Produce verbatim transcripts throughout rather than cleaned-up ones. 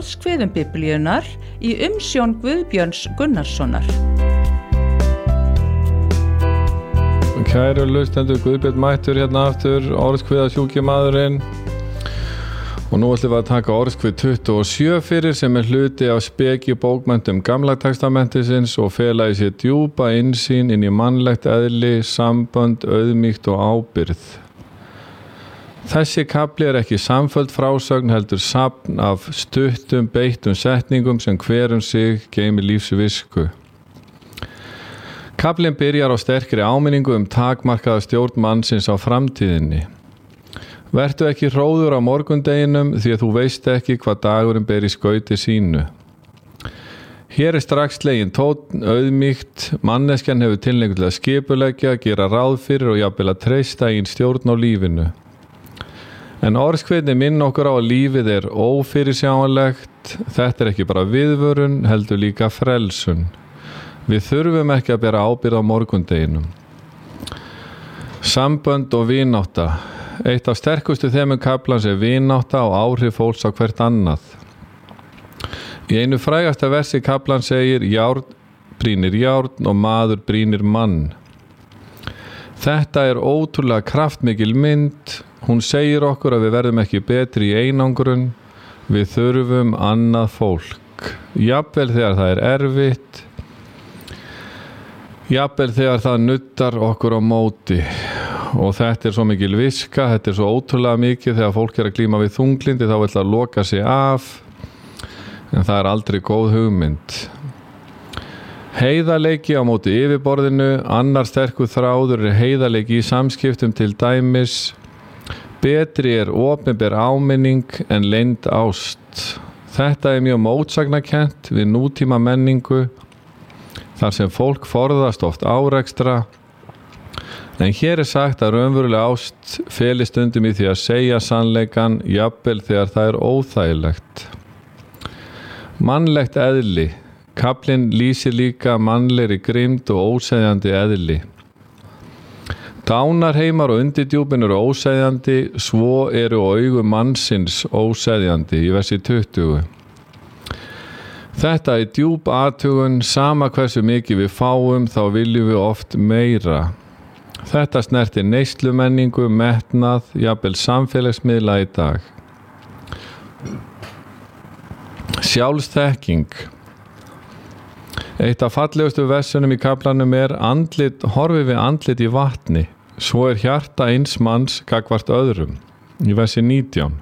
orðskviðum Biblíunnar í umsjón Guðbjörns Gunnarssonar. Kæru hlustendur, Guðbjörn mættur hérna aftur, orðskviðasjúki maðurinn. Og nú ætlum við að taka orðskvið tuttugu og sjö fyrir sem er hluti af speki bókmenntum Gamla testamentisins og fela í sér djúpa innsýn inn í mannlegt eðli, sambönd, auðmýkt og ábyrgð. Þessi kafli er ekki samfelld frásögn heldur safn af stuttum beittum setningum sem hver um sig geymir lífsvisku. Kaflinn byrjar á sterkri áminningu um takmarkaða stjórn mannsins á framtíðinni. Vertu ekki hróður á morgundeginum því að þú veist ekki hvað dagurinn ber í skauti sínu. Hér er strax sleginn tónn, auðmýkt, manneskjan hefur tilhneigingu til að skipuleggja, gera ráð fyrir og jafnvel að treysta eigin stjórn á lífinu. En orðskviðni minn okkur á að lífið er ófyrirsjáanlegt, þetta er ekki bara viðvörun, heldur líka frelsun. Við þurfum ekki að bera ábyrgð á morgundeginum. Sambönd og vinátta. Eitt af sterkustu þemum kaflans er vinátta og áhrif fólks á hvert annað. Í einu frægasta versi kaflan segir járn brýnir járn og maður brýnir mann. Þetta er ótrúlega kraftmikil mynd. Hún segir okkur að við verðum ekki betri í einangrun. Við þurfum annað fólk. Jafnvel þegar það er erfitt. Jafnvel þegar það nuttar okkur á móti. Og þetta er svo mikil viska, þetta er svo ótrúlega mikið þegar fólk er að glíma við þunglindi þá vill að loka sig af en það er aldrei góð hugmynd. Heiðarleiki á móti yfirborðinu, annar sterkur þráður er heiðarleiki í samskiptum til dæmis. Betri er opinber áminning en leynd ást. Þetta er mjög mótsagnakennt við nútíma menningu þar sem fólk forðast oft árekstra. En hér er sagt að raunveruleg ást felist stundum í því að segja sannleikann jafnvel þegar það er óþægilegt. Mannlegt eðli. Kaflinn lýsir líka mannlegri grimmd og óseðjandi eðli. Dánarheimar og undirdjúpin eru óseðjandi, svo eru augu mannsins óseðjandi í versi tuttugu. Þetta er djúp athugun, sama hversu mikið við fáum þá viljum við oft meira. Þetta snertir neyslumenningu, metnað, jafnvel samfélagsmiðla í dag. Sjálfsþekking. Eitt af fallegustu versunum í kaflanum er andlit, horfi við andlit í vatni, svo er hjarta eins manns gagnvart öðrum, í versi nítján.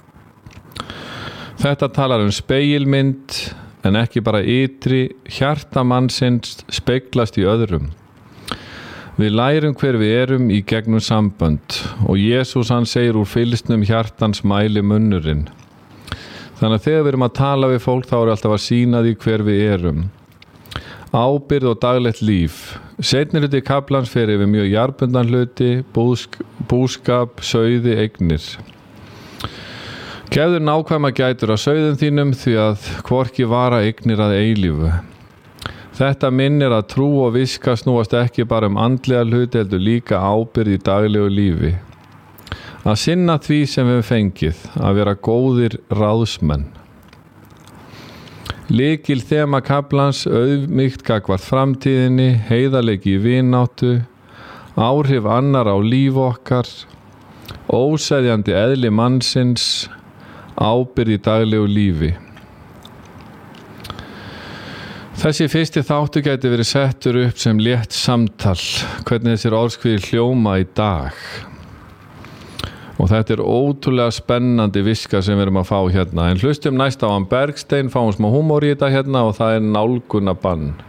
Þetta talar um spegilmynd, en ekki bara ytri, hjarta mannsins speglast í öðrum. Við lærum hver við erum í gegnum sambönd og Jesús hann segir úr fylgsnum hjartans mæli munnurinn. Þannig að þegar við erum að tala við fólk þá er alltaf að sýna því hver við erum. Ábyrgð og daglegt líf. Seinni hluti kaflans fer yfir mjög jarðbundna hluti, búsk, búskap, sauði, eignir. Gefðu nákvæma gætur á sauðum þínum því að hvorki vara eignir að eilífu. Þetta minnir að trú og viska snúast ekki bara um andlega hluti heldur líka ábyrgð í daglegu lífi. Að sinna því sem við fengið, að vera góðir ráðsmenn. Lykil þema kaflans, auðmýkt gagnvart framtíðinni, heiðarleiki í vináttu, áhrif annar á líf okkar, óseðjandi eðli mannsins, ábyrgð í daglegu lífi. Þessi fyrsti þáttur gæti verið settur upp sem létt samtal, hvernig þessir orðskviðir hljóma í dag. Og þetta er ótrúlega spennandi viska sem við erum að fá hérna. En hlustum næst á hann Bergstein, fáum smá húmor í þetta hérna og það er nálgunabann.